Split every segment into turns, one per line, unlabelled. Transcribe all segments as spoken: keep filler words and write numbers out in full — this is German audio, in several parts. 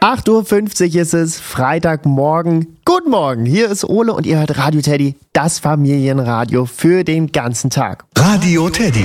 acht Uhr fünfzig ist es, Freitagmorgen. Guten Morgen, hier ist Ole und ihr hört Radio Teddy, das Familienradio für den ganzen Tag.
Radio Teddy,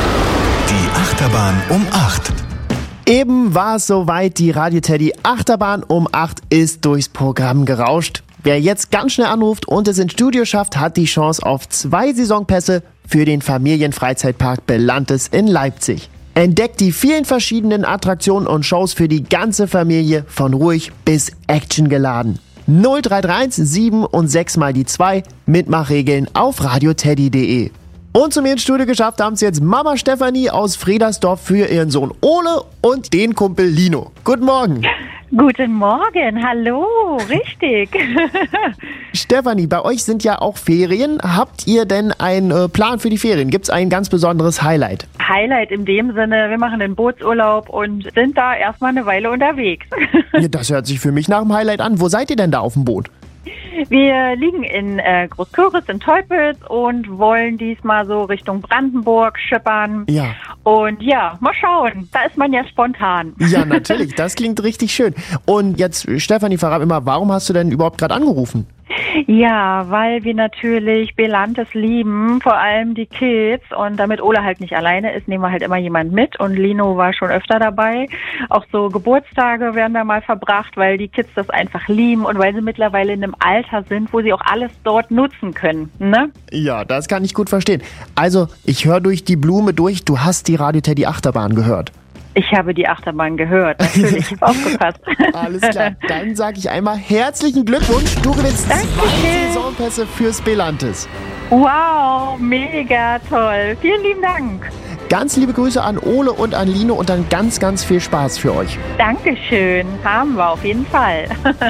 die Achterbahn um acht.
Eben war es soweit, die Radio Teddy Achterbahn um acht ist durchs Programm gerauscht. Wer jetzt ganz schnell anruft und es ins Studio schafft, hat die Chance auf zwei Saisonpässe für den Familienfreizeitpark Belantes in Leipzig. Entdeckt die vielen verschiedenen Attraktionen und Shows für die ganze Familie, von ruhig bis actiongeladen. null drei drei eins sieben und sechs mal die zwei, Mitmachregeln auf radioteddy punkt de. Und zu mir ins Studio geschafft haben es jetzt Mama Stefanie aus Fredersdorf für ihren Sohn Ole und den Kumpel Lino. Guten Morgen.
Guten Morgen, hallo, richtig.
Stefanie, bei euch sind ja auch Ferien. Habt ihr denn einen äh, Plan für die Ferien? Gibt es ein ganz besonderes Highlight?
Highlight in dem Sinne, wir machen einen Bootsurlaub und sind da erstmal eine Weile unterwegs.
Ja, das hört sich für mich nach einem Highlight an. Wo seid ihr denn da auf dem Boot?
Wir liegen in äh, Großküritz in Teupitz und wollen diesmal so Richtung Brandenburg schippern.
Ja.
Und ja, mal schauen. Da ist man ja spontan.
Ja, natürlich. Das klingt richtig schön. Und jetzt, Stefanie, verrat mir mal, warum hast du denn überhaupt gerade angerufen?
Ja, weil wir natürlich Belantes lieben, vor allem die Kids. Und damit Ole halt nicht alleine ist, nehmen wir halt immer jemand mit. Und Lino war schon öfter dabei. Auch so Geburtstage werden da mal verbracht, weil die Kids das einfach lieben und weil sie mittlerweile in einem Alter sind, wo sie auch alles dort nutzen können. Ne?
Ja, das kann ich gut verstehen. Also, ich höre durch die Blume durch, du hast die Radio Teddy Achterbahn gehört.
Ich habe die Achterbahn gehört, natürlich, ich habe aufgepasst.
Alles klar, dann sage ich einmal herzlichen Glückwunsch. Du gewinnst
Dankeschön.
zwei Saisonpässe fürs Belantes.
Wow, mega toll. Vielen lieben Dank.
Ganz liebe Grüße an Ole und an Lino und dann ganz, ganz viel Spaß für euch.
Dankeschön, haben wir auf jeden Fall.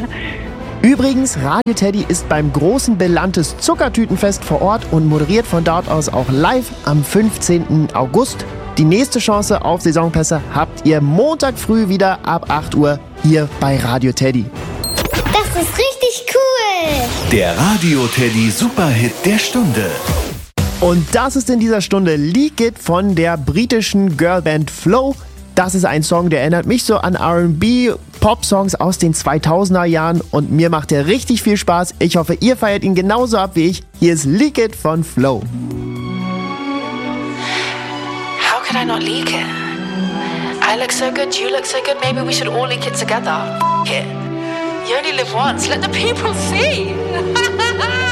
Übrigens, Radio Teddy ist beim großen Belantes Zuckertütenfest vor Ort und moderiert von dort aus auch live am fünfzehnten August. Die nächste Chance auf Saisonpässe habt ihr Montag früh wieder ab acht Uhr hier bei Radio Teddy.
Das ist richtig cool.
Der Radio Teddy Superhit der Stunde.
Und das ist in dieser Stunde Leak It von der britischen Girlband Flow. Das ist ein Song, der erinnert mich so an R and B, Pop-Songs aus den zweitausender Jahren und mir macht er richtig viel Spaß. Ich hoffe, ihr feiert ihn genauso ab wie ich. Hier ist Leak It von Flow.
How could I not leak it? I look so good, you look so good, maybe we should all leak it together. F it. You only live once, let the people see.